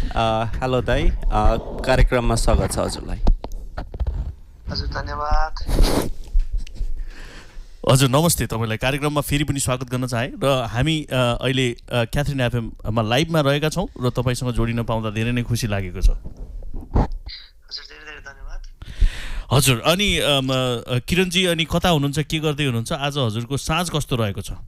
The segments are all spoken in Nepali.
हेलो दाई कार्यक्रममा स्वागत छ हजुरलाई। हजुर धन्यवाद। हजुर नमस्ते, तपाईँलाई कार्यक्रममा फेरि पनि स्वागत गर्न चाहे र हामी अहिले क्याथरिन एफएममा लाइभमा रहेका छौँ र तपाईँसँग जोडिन पाउँदा धेरै नै खुसी लागेको छ। हजुर धेरै धेरै धन्यवाद। हजुर अनि किरणजी अनि कता हुनुहुन्छ, के गर्दै हुनुहुन्छ? आज हजुरको साँझ कस्तो रहेको छ?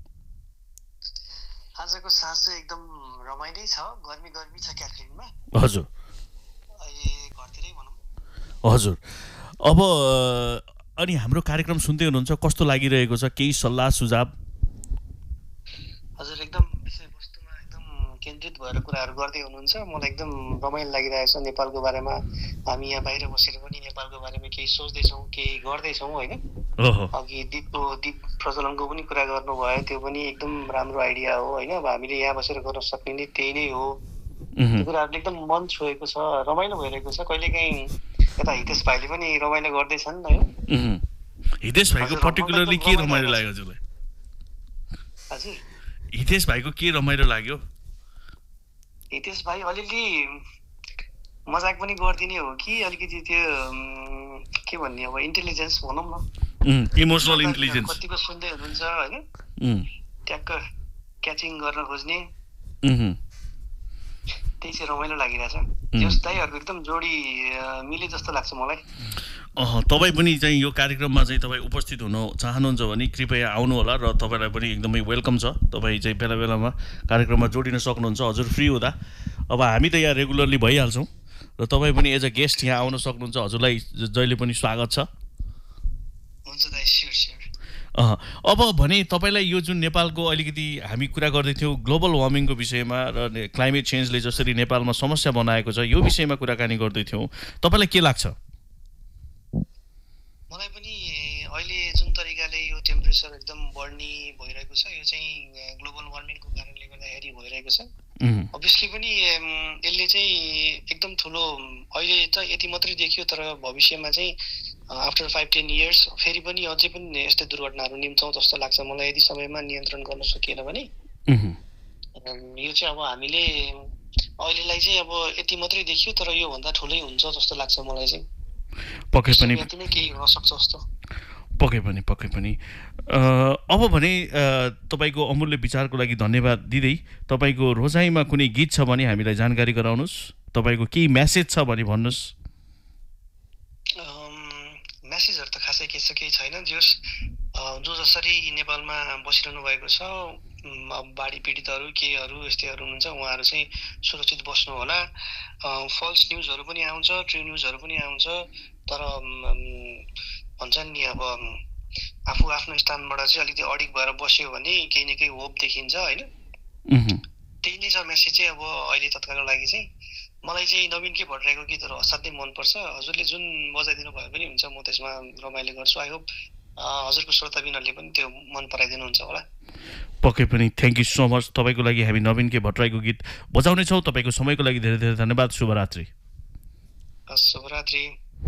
आजको साँझ चाहिँ एकदम रमाइलो छ, गर्मी छ क्याथरिनमा। हजुर अहिले घरतिरै भनौँ। हजुर अब अनि हाम्रो कार्यक्रम सुन्दै हुनुहुन्छ, कस्तो लागिरहेको छ? केही सल्लाह सुझाव? हजुर एकदम विषयवस्तुमा एकदम केन्द्रित भएर कुराहरू गर्दै हुनुहुन्छ। मलाई एकदम रमाइलो लागिरहेको छ नेपालको बारेमा। हामी यहाँ बाहिर बसेर पनि नेपालको बारेमा केही सोच्दैछौँ, केही गर्दैछौँ होइन। अघि दीप प्रज्वलनको पनि कुरा गर्नुभयो, त्यो पनि एकदम राम्रो आइडिया हो होइन। अब हामीले यहाँ बसेर गर्न सक्ने नै त्यही नै हो। त्यो कुराहरूले एकदम मन छोएको छ, रमाइलो भइरहेको छ। कहिलेकाहीँ यता हितेश भाइले पनि रमाइलो गर्दैछन् होइन। हितेश भाइको पर्टिकुलरली के रमाइलो लाग्यो हजुरलाई? हजुर हितेश भाइको के रमाइलो लाग्यो? हितेश भाइ अलिअलि मजाक पनि गरिदिने हो कि अलिकति त्यो के भन्ने अब इन्टेलिजेन्स भनौँ न, इमोसनल इन्टेलिजेन्स कतिको सुन्दै हुनुहुन्छ होइन, ट्याक्क क्याचिङ गर्न खोज्ने, त्यही चाहिँ रमाइलो लागिरहेछ। त्यस दाइहरूको एकदम जोडी मिले जस्तो लाग्छ मलाई। तपाईँ पनि चाहिँ यो कार्यक्रममा चाहिँ तपाईँ उपस्थित हुन चाहनुहुन्छ भने कृपया आउनु होला र तपाईँलाई पनि एकदमै वेलकम छ। तपाईँ चाहिँ बेला बेलामा कार्यक्रममा जोडिन सक्नुहुन्छ हजुर फ्री हुँदा। अब हामी त यहाँ रेगुलरली भइहाल्छौँ र तपाईँ पनि एज अ गेस्ट यहाँ आउन सक्नुहुन्छ। हजुरलाई जहिले पनि स्वागत छ। हुन्छ दाइ, स्योर स्योर। अब भने तपाईँलाई यो जुन नेपालको अलिकति हामी कुरा गर्दै थियौँ ग्लोबल वार्मिङको विषयमा र क्लाइमेट चेन्जले जसरी नेपालमा समस्या बनाएको छ, यो विषयमा कुराकानी गर्दै थियौँ। तपाईँलाई के लाग्छ? मलाई पनि अहिले जुन तरिकाले यो टेम्परेचर एकदम बढ्ने भइरहेको छ, यो चाहिँ ग्लोबल वार्मिङको कारणले गर्दाखेरि भइरहेको छ। अभियसली पनि यसले चाहिँ एकदम ठुलो अहिले त यति मात्रै देखियो, तर भविष्यमा चाहिँ आफ्टर 5-10 इयर्स फेरि पनि अझै पनि यस्तै दुर्घटनाहरू निम्छौँ जस्तो लाग्छ मलाई, यदि समयमा नियन्त्रण गर्न सकिएन भने। यो चाहिँ अब हामीले अहिलेलाई चाहिँ अब यति मात्रै देखियो, तर योभन्दा ठुलै हुन्छ जस्तो लाग्छ मलाई चाहिँ। पक्कै पनि केही हुन सक्छ जस्तो। पक्कै पनि अब भने तपाईँको अमूल्य विचारको लागि धन्यवाद दिँदै तपाईँको रोजाइमा कुनै गीत छ भने हामीलाई जानकारी गराउनुहोस्। तपाईँको केही म्यासेज छ भने भन्नुहोस्। म्यासेजहरू त खासै केही छैन। जो जसरी नेपालमा बसिरहनु भएको छ, बाढी पीडितहरू केहरू यस्तैहरू हुनुहुन्छ, उहाँहरू चाहिँ सुरक्षित बस्नु होला। फल्स न्युजहरू पनि आउँछ, ट्रु न्युजहरू पनि आउँछ, तर भन्छन् नि अब आफू आफ्नो स्थानबाट चाहिँ अलिकति अडिग भएर बस्यो भने केही न केही होप देखिन्छ होइन। त्यही नै छ मेसेज चाहिँ। अब अहिले तत्कालको लागि चाहिँ मलाई चाहिँ नवीन के भट्टराईको गीतहरू असाध्यै मनपर्छ। हजुरले जुन बजाइदिनु भयो पनि हुन्छ, म त्यसमा रमाइलो गर्छु। आई होप हजुरको श्रोताबिनहरूले पनि त्यो मन पराइदिनुहुन्छ होला। पक्कै पनि थ्याङ्क यू सो मच। तपाईँको लागि हामी नवीन के भट्टराईको गीत बजाउने छौँ। तपाईँको समयको लागि धेरै धेरै धन्यवाद। शुभरात्रि। शुभरात्रि।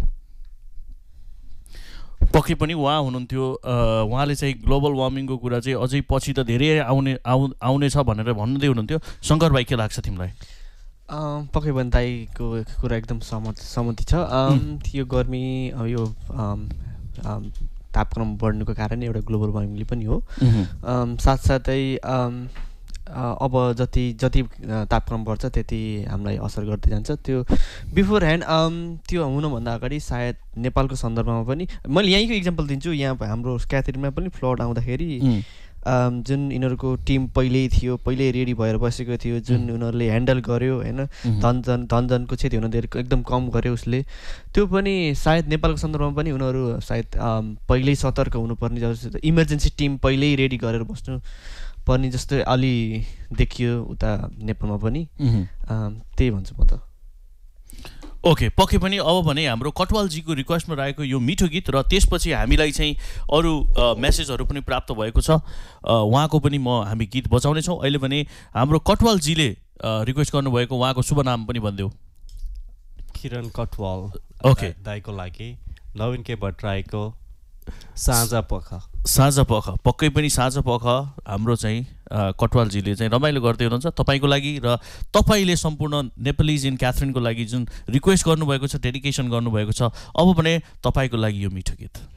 पक्कै पनि उहाँ हुनुहुन्थ्यो। उहाँले चाहिँ ग्लोबल वार्मिङको कुरा चाहिँ अझै पछि त धेरै आउनेछ भनेर भन्दै हुनुहुन्थ्यो। शङ्कर भाइ, के लाग्छ तिमीलाई? पक्कै पनि दाइको कुरा एकदम सहमति छ। यो गर्मी यो तापक्रम बढ्नुको कारण एउटा ग्लोबल वार्मिङले पनि हो। साथसाथै अब जति तापक्रम बढ्छ त्यति हामीलाई असर गर्दै जान्छ। त्यो बिफोर ह्यान्ड त्यो हुनुभन्दा अगाडि सायद नेपालको सन्दर्भमा पनि मैले यहीँको इक्जाम्पल दिन्छु। यहाँ हाम्रो क्याथरिनमा पनि फ्लड आउँदाखेरि जुन यिनीहरूको टिम पहिल्यै रेडी भएर बसेको थियो, जुन उनीहरूले ह्यान्डल गर्यो होइन, धनजनको क्षति हुन दिएर एकदम कम गर्यो उसले। त्यो पनि सायद नेपालको सन्दर्भमा पनि उनीहरू सायद पहिल्यै सतर्क हुनुपर्ने जस्तो, इमर्जेन्सी टिम पहिल्यै रेडी गरेर बस्नु पर्ने जस्तो अलि देखियो उता नेपालमा पनि। त्यही भन्छु म त। ओके, पक्कै पनि अब भने हाम्रो कटवालजीको रिक्वेस्टमा रहेको यो मिठो गीत र त्यसपछि हामीलाई चाहिँ अरू मेसेजहरू पनि प्राप्त भएको छ। उहाँको पनि हामी गीत बजाउनेछौँ। अहिले भने हाम्रो कटवालजीले रिक्वेस्ट गर्नुभएको उहाँको शुभ नाम पनि भनिदेऊ। किरण कटवाल। ओके, दाइको लागि नवीन के भट्टराईको साँझ पख। साँझ पख पक्कै पनि साँझ पख हाम्रो चाहिँ कटवालजीले चाहिँ रमाइलो गर्दै हुनुहुन्छ तपाईँको लागि र तपाईँले सम्पूर्ण नेपालिज इन क्याथरिनको लागि जुन रिक्वेस्ट गर्नुभएको छ डेडिकेसन गर्नुभएको छ अब भने तपाईँको लागि यो मिठो गीत